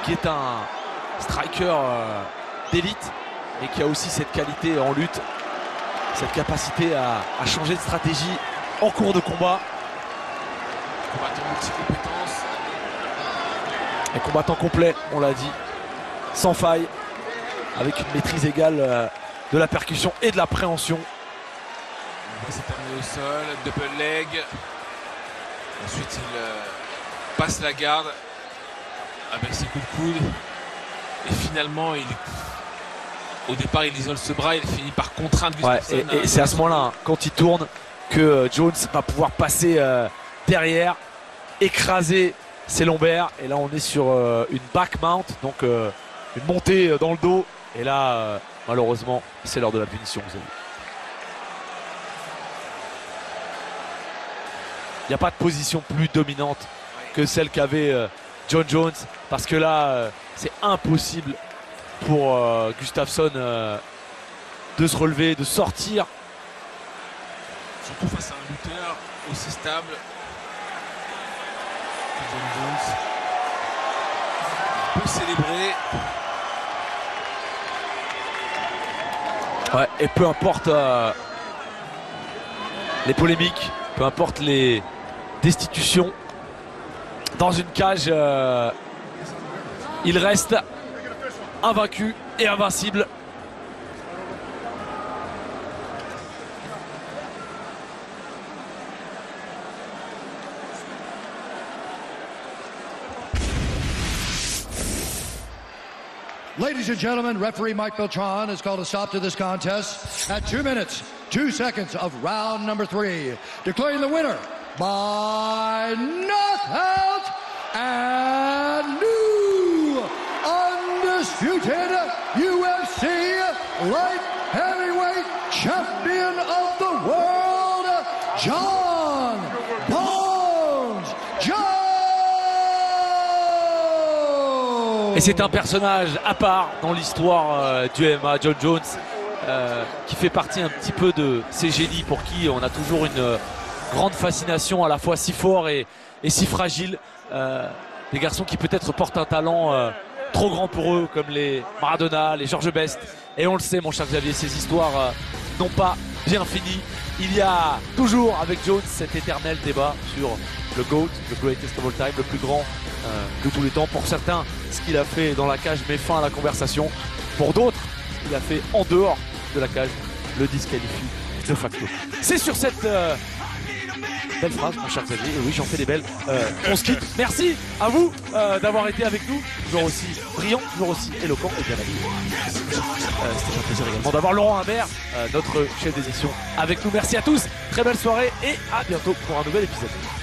qui est un striker d'élite et qui a aussi cette qualité en lutte, cette capacité à changer de stratégie en cours de combat. Combattant multi-compétences. Un combattant complet, on l'a dit, sans faille, avec une maîtrise égale de la percussion et de la préhension. C'est terminé au sol, double leg. Ensuite il passe la garde avec ses coups de coude. Et finalement, au départ il isole ce bras, il finit par contraindre Gustafsson. Et c'est à ce moment-là, hein, quand il tourne, que Jones va pouvoir passer derrière, écraser ses lombaires. Et là on est sur une back mount, donc une montée dans le dos. Et là, malheureusement, c'est l'heure de la punition. Il n'y a pas de position plus dominante que celle qu'avait John Jones, parce que là, c'est impossible pour Gustafsson de se relever, de sortir. Surtout face à un lutteur aussi stable que John Jones. Il peut célébrer. Ouais, et peu importe les polémiques, peu importe les destitutions, dans une cage, il reste invaincu et invincible. Ladies and gentlemen, referee Mike Beltran has called a stop to this contest at 2 minutes, 2 seconds of round number 3, declaring the winner by knockout and new undisputed UFC light heavyweight champion of the world, Jon Bones Jones. Et c'est un personnage à part dans l'histoire du MMA, Jon Jones, qui fait partie un petit peu de ces génies pour qui on a toujours une grande fascination, à la fois si fort et si fragile. Des garçons qui peut-être portent un talent trop grand pour eux, comme les Maradona, les George Best. Et on le sait, mon cher Xavier, ces histoires n'ont pas bien fini. Il y a toujours avec Jones cet éternel débat sur le GOAT, the greatest of all time, le plus grand de tous les temps. Pour certains, ce qu'il a fait dans la cage met fin à la conversation. Pour d'autres, ce qu'il a fait en dehors de la cage le disqualifie de facto. C'est sur cette belle phrase, mon cher Xavier, et oui, j'en fais des belles, on se quitte. Merci à vous d'avoir été avec nous, toujours aussi brillant, toujours aussi éloquent et bien habillé. C'était un plaisir également d'avoir Laurent Humbert, notre chef d'édition, avec nous. Merci à tous, très belle soirée et à bientôt pour un nouvel épisode.